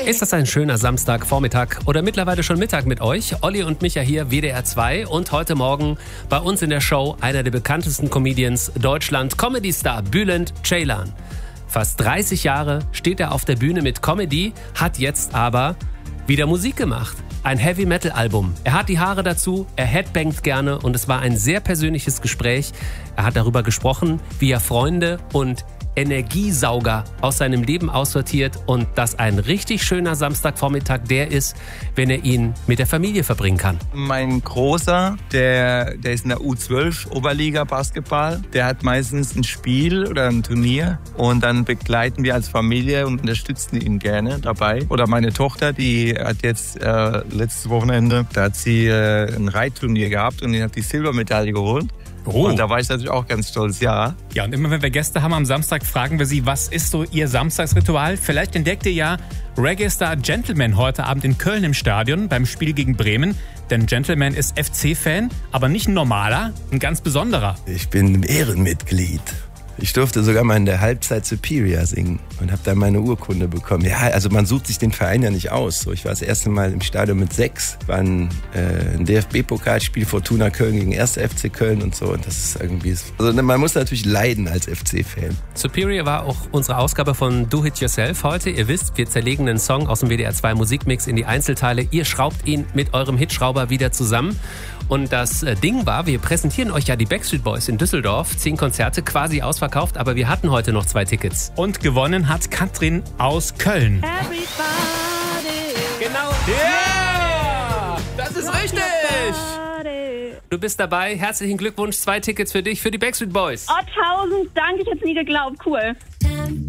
Ist das ein schöner Samstagvormittag oder mittlerweile schon Mittag mit euch? Olli und Micha hier, WDR 2 und heute Morgen bei uns in der Show einer der bekanntesten Comedians Deutschland, Comedy-Star Bülent Ceylan. Fast 30 Jahre steht er auf der Bühne mit Comedy, hat jetzt aber wieder Musik gemacht. Ein Heavy-Metal-Album. Er hat die Haare dazu, er headbangt gerne und es war ein sehr persönliches Gespräch. Er hat darüber gesprochen, wie er Freunde und Energiesauger aus seinem Leben aussortiert und dass ein richtig schöner Samstagvormittag der ist, wenn er ihn mit der Familie verbringen kann. Mein Großer, der ist in der U12 Oberliga Basketball. Der hat meistens ein Spiel oder ein Turnier und dann begleiten wir als Familie und unterstützen ihn gerne dabei. Oder meine Tochter, die hat jetzt letztes Wochenende, da hat sie ein Reitturnier gehabt und die hat die Silbermedaille geholt. Oh. Und da war ich natürlich auch ganz stolz, ja. Ja, und immer wenn wir Gäste haben am Samstag, fragen wir sie, was ist so ihr Samstagsritual? Vielleicht entdeckt ihr ja Reggae-Star Gentleman heute Abend in Köln im Stadion beim Spiel gegen Bremen. Denn Gentleman ist FC-Fan, aber nicht ein normaler, ein ganz besonderer. Ich bin Ehrenmitglied. Ich durfte sogar mal in der Halbzeit Superior singen und habe dann meine Urkunde bekommen. Ja, also man sucht sich den Verein ja nicht aus. So, ich war das erste Mal im Stadion mit 6, war ein DFB-Pokalspiel Fortuna Köln gegen 1. FC Köln und so. Und das ist irgendwie, also man muss natürlich leiden als FC-Fan. Superior war auch unsere Ausgabe von Do It Yourself heute. Ihr wisst, wir zerlegen einen Song aus dem WDR 2 Musikmix in die Einzelteile. Ihr schraubt ihn mit eurem Hitschrauber wieder zusammen. Und das Ding war, wir präsentieren euch ja die Backstreet Boys in Düsseldorf. 10 Konzerte, quasi ausverkauft, aber wir hatten heute noch 2 Tickets. Und gewonnen hat Katrin aus Köln. Genau. Ja! Das ist richtig! Du bist dabei. Herzlichen Glückwunsch. 2 Tickets für dich, für die Backstreet Boys. Oh, 1000 Dank. Ich hätte es nie geglaubt. Cool.